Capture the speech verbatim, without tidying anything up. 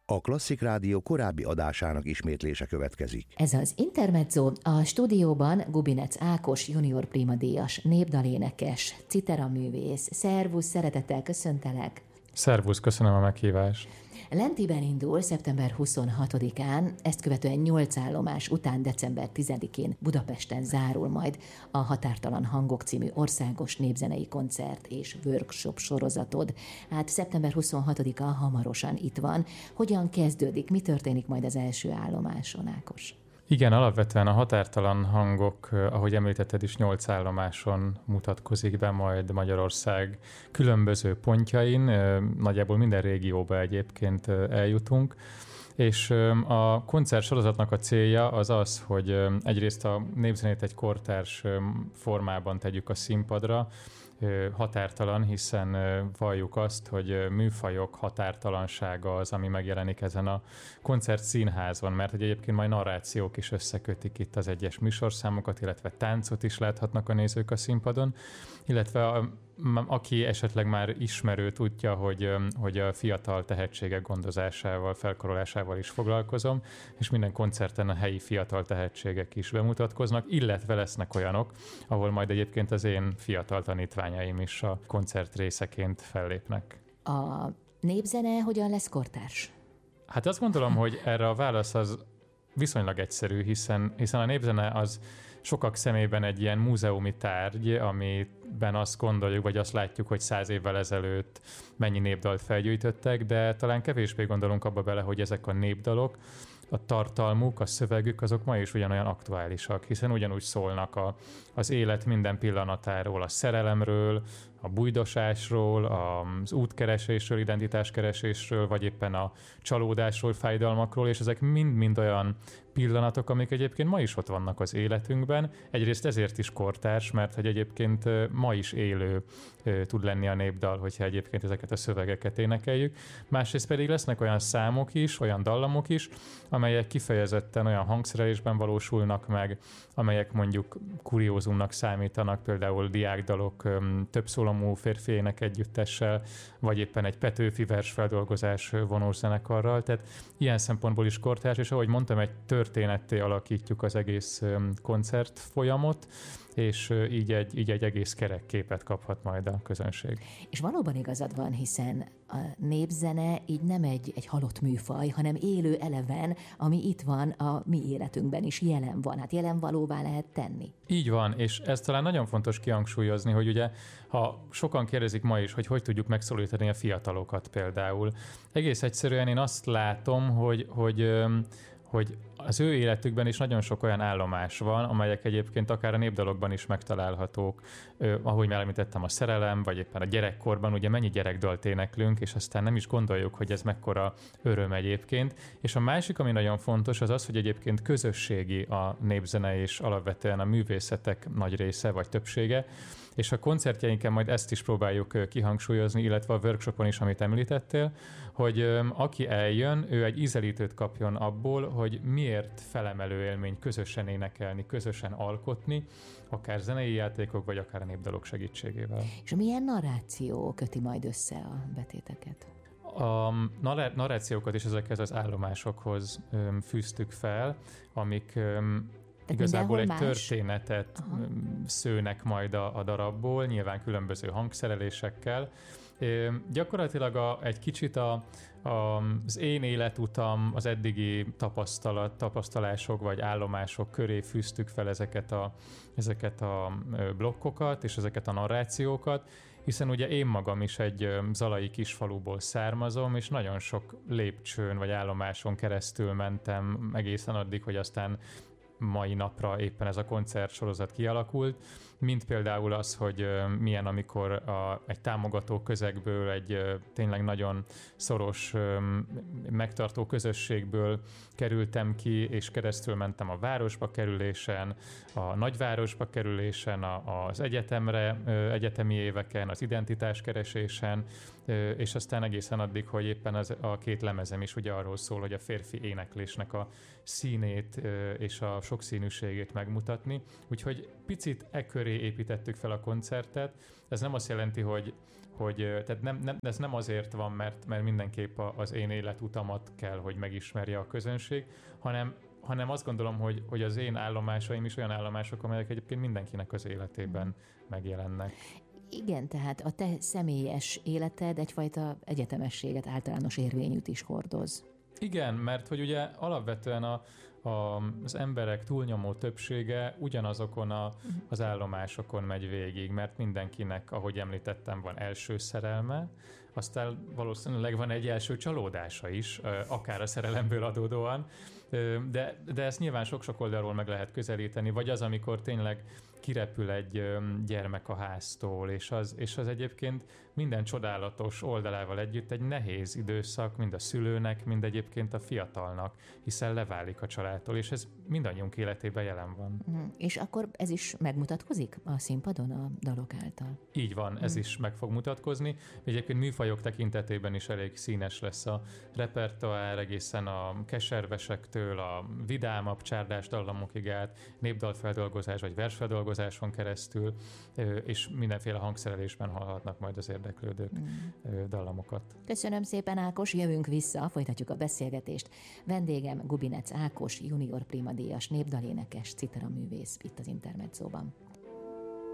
A Klasszik Rádió korábbi adásának ismétlése következik. Ez az Intermezzo, a stúdióban Gubinec Ákos junior primadíjas, népdalénekes, citeraművész. Szervusz, szeretettel köszöntelek! Szervusz, köszönöm a meghívást! Lentiben indul szeptember huszonhatodikán, ezt követően nyolc állomás után december tizedikén Budapesten zárul majd a Határtalan Hangok című országos népzenei koncert és workshop sorozatod. Hát szeptember huszonhatodika hamarosan itt van. Hogyan kezdődik, mi történik majd az első állomáson, Ákos? Igen, alapvetően a Határtalan Hangok, ahogy említetted is, nyolc állomáson mutatkozik be majd Magyarország különböző pontjain, nagyjából minden régióba egyébként eljutunk, és a koncert sorozatnak a célja az az, hogy egyrészt a népzenét egy kortárs formában tegyük a színpadra, határtalan, hiszen valljuk azt, hogy műfajok határtalansága az, ami megjelenik ezen a koncert színházon, mert hogy egyébként majd narrációk is összekötik itt az egyes műsorszámokat, illetve táncot is láthatnak a nézők a színpadon, illetve a aki esetleg már ismerő, tudja, hogy, hogy a fiatal tehetségek gondozásával, felkarolásával is foglalkozom, és minden koncerten a helyi fiatal tehetségek is bemutatkoznak, illetve lesznek olyanok, ahol majd egyébként az én fiatal tanítványaim is a koncert részeként fellépnek. A népzene hogyan lesz kortárs? Hát azt gondolom, hogy erre a válasz az viszonylag egyszerű, hiszen, hiszen a népzene az sokak szemében egy ilyen múzeumi tárgy, amiben azt gondoljuk, vagy azt látjuk, hogy száz évvel ezelőtt mennyi népdalt felgyűjtöttek, de talán kevésbé gondolunk abba bele, hogy ezek a népdalok, a tartalmuk, a szövegük, azok ma is ugyanolyan aktuálisak, hiszen ugyanúgy szólnak a, az élet minden pillanatáról, a szerelemről, a bújdosásról, az útkeresésről, identitáskeresésről, vagy éppen a csalódásról, fájdalmakról, és ezek mind-mind olyan pillanatok, amik egyébként ma is ott vannak az életünkben. Egyrészt ezért is kortárs, mert hogy egyébként ma is élő tud lenni a népdal, hogyha egyébként ezeket a szövegeket énekeljük. Másrészt pedig lesznek olyan számok is, olyan dallamok is, amelyek kifejezetten olyan hangszerelésben valósulnak meg, amelyek mondjuk kuriózumnak számítanak, például diákdalok több szólamú férfi ének együttessel, vagy éppen egy Petőfi versfeldolgozás vonós zenekarral. Tehát ilyen szempontból is kortárs, és ahogy mondtam, egy történetté alakítjuk az egész koncert folyamot, és így egy, így egy egész kerek képet kaphat majd a közönség. És valóban igazad van, hiszen a népzene így nem egy, egy halott műfaj, hanem élő eleven, ami itt van a mi életünkben is, jelen van. Hát jelen valóvá lehet tenni. Így van, és ez talán nagyon fontos kihangsúlyozni, hogy ugye, ha sokan kérdezik ma is, hogy hogy tudjuk megszólítani a fiatalokat például. Egész egyszerűen én azt látom, hogy, hogy hogy az ő életükben is nagyon sok olyan állomás van, amelyek egyébként akár a népdalokban is megtalálhatók. Ö, ahogy már említettem, a szerelem, vagy éppen a gyerekkorban, ugye mennyi gyerekdalt éneklünk, és aztán nem is gondoljuk, hogy ez mekkora öröm egyébként. És a másik, ami nagyon fontos, az az, hogy egyébként közösségi a népzene, és alapvetően a művészetek nagy része, vagy többsége, és a koncertjeinken majd ezt is próbáljuk kihangsúlyozni, illetve a workshopon is, amit említettél, hogy aki eljön, ő egy ízelítőt kapjon abból, hogy miért felemelő élmény közösen énekelni, közösen alkotni, akár zenei játékok, vagy akár a népdalok segítségével. És milyen narráció köti majd össze a betéteket? A narrációkat is ezekhez az állomásokhoz öm, fűztük fel, amik öm, Tehát igazából egy más történetet Aha. szőnek majd a, a darabból, nyilván különböző hangszerelésekkel. É, gyakorlatilag a, egy kicsit a, a, az én életutam, az eddigi tapasztalat, tapasztalások vagy állomások köré fűztük fel ezeket a, ezeket a blokkokat és ezeket a narrációkat, hiszen ugye én magam is egy zalai kisfaluból származom, és nagyon sok lépcsőn vagy állomáson keresztül mentem egészen addig, hogy aztán mai napra éppen ez a koncertsorozat kialakult, mint például az, hogy milyen, amikor a, egy támogató közegből, egy tényleg nagyon szoros megtartó közösségből kerültem ki, és keresztül mentem a városba kerülésen, a nagyvárosba kerülésen, a, az egyetemre, egyetemi éveken, az identitáskeresésen, és aztán egészen addig, hogy éppen az, a két lemezem is ugye arról szól, hogy a férfi éneklésnek a színét és a sokszínűségét megmutatni. Úgyhogy picit e köré köré építettük fel a koncertet. Ez nem azt jelenti, hogy, hogy tehát nem, nem, ez nem azért van, mert, mert mindenképp az én életutamat kell, hogy megismerje a közönség, hanem hanem azt gondolom, hogy, hogy az én állomásaim is olyan állomások, amelyek egyébként mindenkinek az életében megjelennek. Igen, tehát a te személyes életed egyfajta egyetemességet, általános érvényűt is hordoz. Igen, mert hogy ugye alapvetően a, a, az emberek túlnyomó többsége ugyanazokon a, az állomásokon megy végig, mert mindenkinek, ahogy említettem, van első szerelme, aztán valószínűleg van egy első csalódása is, akár a szerelemből adódóan, de, de ezt nyilván sok-sok oldalról meg lehet közelíteni, vagy az, amikor tényleg kirepül egy gyermek a háztól, és az, és az egyébként minden csodálatos oldalával együtt egy nehéz időszak, mind a szülőnek, mind egyébként a fiatalnak, hiszen leválik a családtól, és ez mindannyiunk életében jelen van. Mm, és akkor ez is megmutatkozik a színpadon a dalok által? Így van, ez mm. is meg fog mutatkozni. Egyébként műfajok tekintetében is elég színes lesz a repertoár, egészen a keservesektől a vidámabb csárdás dallamokig át, népdalfeldolgozás vagy versfeldolgozáson keresztül, és mindenféle hangszerelésben hallhatnak majd az érdeklődők mm. dallamokat. Köszönöm szépen, Ákos, jövünk vissza, folytatjuk a beszélgetést. Vendégem Gubinec Ákos, junior primadíjas, népdalénekes, citeraművész itt az Intermedzóban.